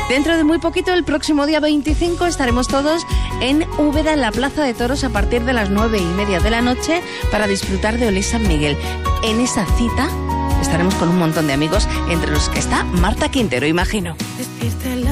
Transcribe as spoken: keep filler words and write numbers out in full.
Dentro de muy poquito, el próximo día veinticinco, estaremos todos en Úbeda, en la Plaza de Toros, a partir de las nueve y media de la noche, para disfrutar de Olé San Miguel. En esa cita estaremos con un montón de amigos, entre los que está Marta Quintero, imagino.